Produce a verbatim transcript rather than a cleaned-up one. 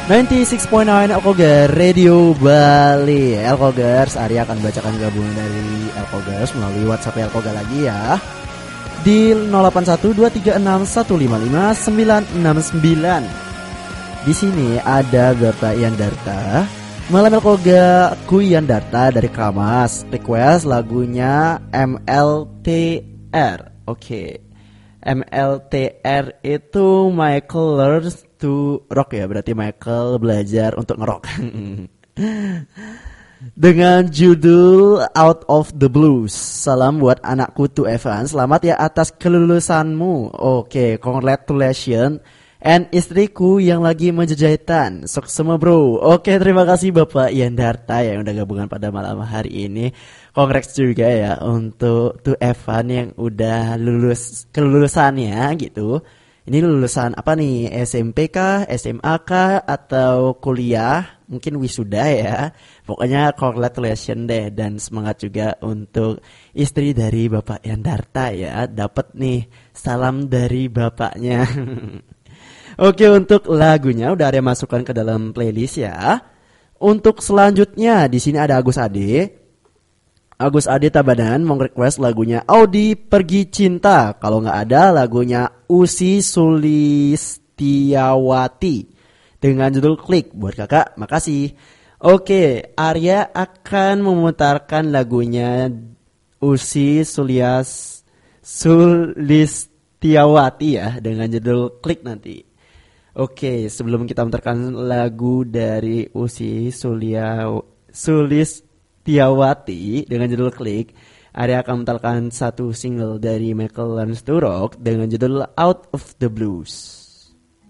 sembilan puluh enam koma sembilan Elkogar Radio Bali. Elkogers, Arya akan bacakan gabungan dari Elkogers melalui WhatsApp Elkogar lagi ya. Di nol delapan satu dua tiga enam satu lima lima sembilan enam sembilan. Di sini ada Bapak Yandarta. Malam Elkoga ku Yandarta dari Kramas. Request lagunya M L T R. Oke. Okay. M L T R itu Michael Learns to Rock ya, berarti Michael belajar untuk ngerok. Dengan judul Out of the Blues. Salam buat anakku tuh Evan. Selamat ya atas kelulusanmu. Oke, congratulations. And istriku yang lagi menjajahitan. Sukses semua bro. Oke, terima kasih Bapak Yandarta yang udah gabungan pada malam hari ini. Congrats juga ya untuk tuh Evan yang udah lulus kelulusannya gitu. Ini lulusan apa nih? S M P kah, S M A kah, atau kuliah? Mungkin wisuda ya. Pokoknya congratulations deh. Dan semangat juga untuk istri dari Bapak Yandarta ya. Dapat nih salam dari bapaknya. Oke, untuk lagunya udah ada masukkan ke dalam playlist ya. Untuk selanjutnya di sini ada Agus Ade. Agus Ade Tabanan mau request lagunya Audi Pergi Cinta. Kalau nggak ada lagunya Usi Sulistiawati dengan judul Klik. Buat kakak, makasih. Oke, Arya akan memutarkan lagunya Usi Sulias Sulistiawati ya dengan judul Klik nanti. Oke, sebelum kita memutarkan lagu dari Usi Sulia Sulistiawati dengan judul Klik, Arya akan memutarkan satu single dari Michael Learns to Rock dengan judul Out of the Blues.